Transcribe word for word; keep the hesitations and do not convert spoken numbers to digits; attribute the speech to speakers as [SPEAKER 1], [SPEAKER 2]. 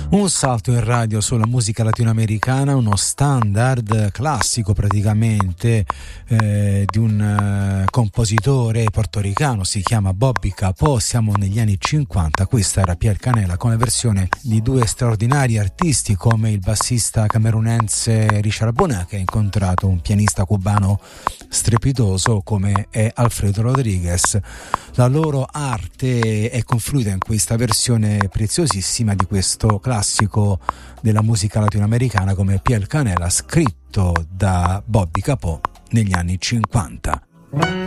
[SPEAKER 1] Un salto in radio sulla musica latinoamericana, uno standard classico praticamente eh, di un eh, compositore portoricano, si chiama Bobby Capó. Siamo negli anni cinquanta, questa era Pier Canela con la versione di due straordinari artisti come il bassista camerunense Richard Bona, che ha incontrato un pianista cubano strepitoso come è Alfredo Rodriguez. La loro arte è confluita in questa versione preziosissima di questo classico della musica latinoamericana come Pier Canela, scritto da Bobby Capó negli anni cinquanta.